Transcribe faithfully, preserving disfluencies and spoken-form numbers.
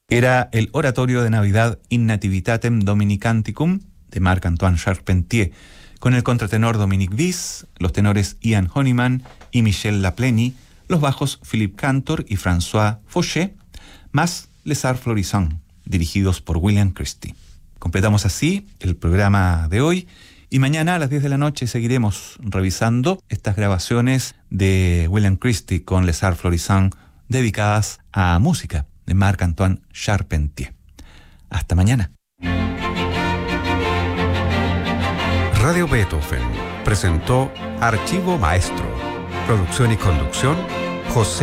Era el oratorio de Navidad In Nativitatem Dominicanticum de Marc-Antoine Charpentier, con el contratenor Dominique Viss, los tenores Ian Honeyman y Michel Lapleni, los bajos Philippe Cantor y François Fauché, más Les Arts Florissants, dirigidos por William Christie. Completamos así el programa de hoy y mañana a las diez de la noche seguiremos revisando estas grabaciones de William Christie con Les Arts Florissants dedicadas a música de Marc-Antoine Charpentier. Hasta mañana. Radio Beethoven presentó Archivo Maestro. Producción y conducción, José